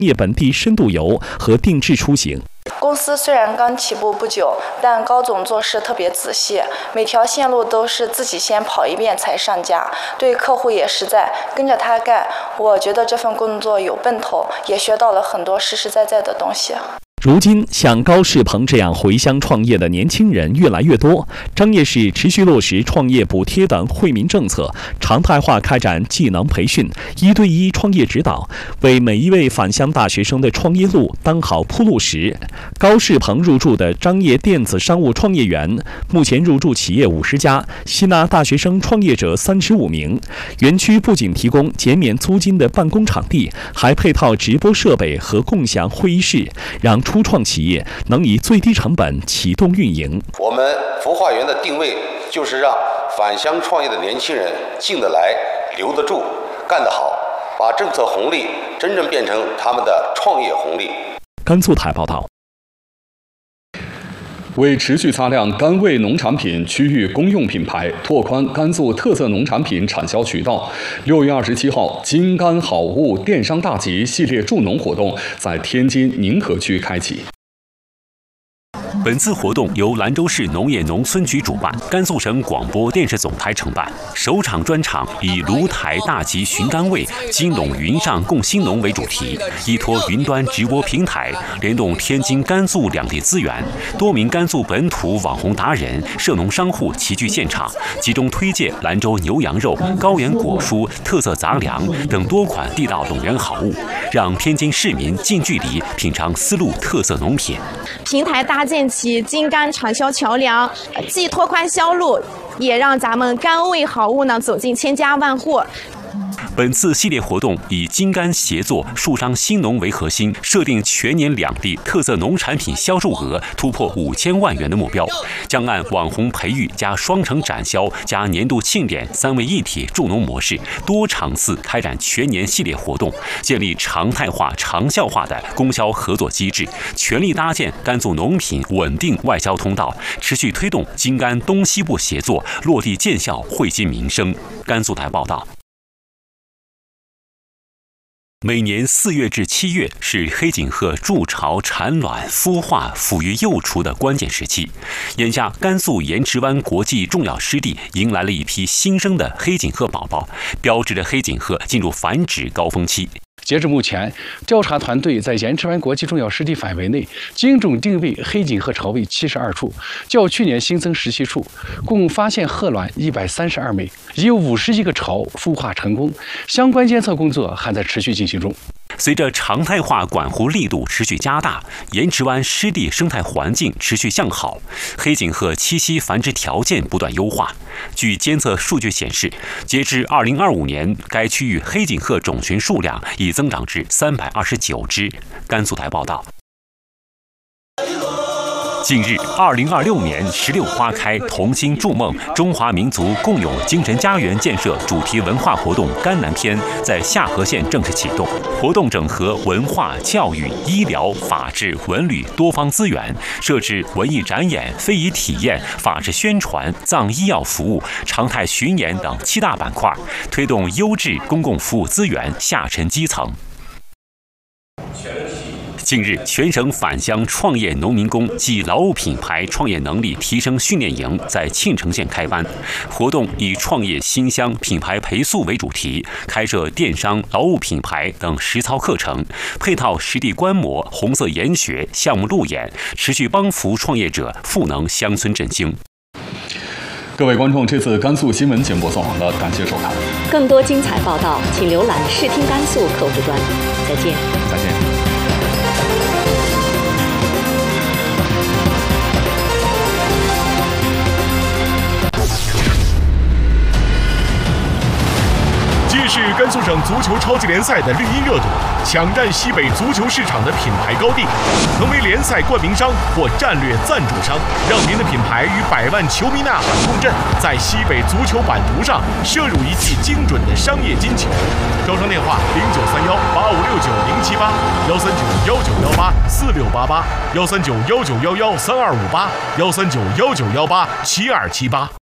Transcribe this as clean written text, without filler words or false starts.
业本地深度游和定制出行。 公司虽然刚起步不久，但高总做事特别仔细，每条线路都是自己先跑一遍才上架，对客户也实在，跟着他干。我觉得这份工作有奔头，也学到了很多实实在在的东西。 如今，像高世鹏这样回乡创业的年轻人越来越多。张掖市持续落实创业补贴等惠民政策，常态化开展技能培训、1对1创业指导，为每一位返乡大学生的创业路当好铺路石。高世鹏入驻的张掖电子商务创业园，目前入驻企业50家，吸纳大学生创业者35名。园区不仅提供减免租金的办公场地，还配套直播设备和共享会议室，让初创企业能以最低成本启动运营。 我们孵化园的定位就是让返乡创业的年轻人进得来、留得住、干得好，把政策红利真正变成他们的创业红利。 甘肃台报道。 为持续擦亮甘味农产品区域公用品牌，拓宽甘肃特色农产品产销渠道，6月27号，金甘好物电商大集系列助农活动在天津宁河区开启。 本次活动由兰州市农业农村局主办，甘肃省广播电视总台承办。首场专场以芦台大集寻甘味，金陇云上共兴农为主题，依托云端直播平台，联动天津、甘肃两地资源，多名甘肃本土网红达人、涉农商户齐聚现场，集中推介兰州牛羊肉、高原果蔬、特色杂粮等多款地道农园好物，让天津市民近距离品尝丝路特色农品。 平台搭建起金甘产销桥梁，既拓宽销路，也让咱们甘味好物呢走进千家万户。 本次系列活动以金甘协作、树商兴农为核心，设定全年两地特色农产品销售额突破5000万元的目标，将按网红培育加双城展销加年度庆典3位一体助农模式，多场次开展全年系列活动，建立常态化、长效化的供销合作机制，全力搭建甘肃农品稳定外销通道，持续推动金甘东西部协作落地见效，惠及民生。甘肃台报道。每年4月至7月是黑颈鹤筑巢、产卵、孵化、抚育幼雏的关键时期。眼下，甘肃盐池湾国际重要湿地迎来了一批新生的黑颈鹤宝宝，标志着黑颈鹤进入繁殖高峰期。 截至目前，调查团队在盐池湾国际重要湿地范围内精准定位黑颈鹤巢位72处，较去年新增17处，共发现鹤卵132枚，已有51个巢孵化成功，相关监测工作还在持续进行中。 随着常态化管护力度持续加大，盐池湾湿地生态环境持续向好，黑颈鹤栖息繁殖条件不断优化。据监测数据显示，截至2025年，该区域黑颈鹤种群数量已增长至329只。甘肃台报道。近日，2026年16花开，同心筑梦，中华民族共有精神家园建设主题文化活动甘南篇在下河县正式启动。活动整合文化、教育、医疗、法治、文旅多方资源，设置文艺展演、非遗体验、法治宣传、藏医药服务、常态巡演等7大板块，推动优质公共服务资源下沉基层。近日，全省返乡创业农民工及劳务品牌创业能力提升训练营在庆城县开班。活动以创业新乡品牌培塑为主题，开设电商、劳务品牌等实操课程，配套实地观摩、红色研学、项目路演，持续帮扶创业者赋能乡村振兴。 各位观众，这次甘肃新闻节目播送完了，感谢收看。 更多精彩报道，请浏览视听甘肃客户端。再见。 再见。 是甘肃省足球超级联赛的绿茵热度，抢占西北足球市场的品牌高地，成为联赛冠名商或战略赞助商，让您的品牌与100万球迷呐喊共振，在西北足球版图上射入一记精准的商业金球。招商电话：09318569078139191846884688，13919113258，1391911187278。